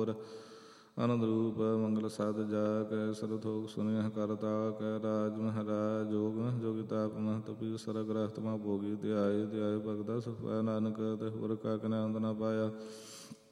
ਹੋਰ ਆਨੰਦ ਰੂਪ ਮੰਗਲ ਸਦ ਜਾ ਕੈ ਸਰਥੋਖ ਸੁਨਿਹ ਕਰਤਾ ਕੈ ਰਾਜ ਮਹਾਰਾਜ ਜੋਗ ਜੋਗੀ ਤਾਪ ਮਹਤਪੀ ਸਰਗ ਰਹਿਤ ਮਾ ਭੋਗੀ ਧਿਆਏ ਧਿਆਏ ਭਗਤਾ ਸੁਖ ਪਾਇਆ ਨਾਨਕ ਤੇ ਹੋਰ ਕਾ ਕਨੰਦ ਨਾ ਪਾਇਆ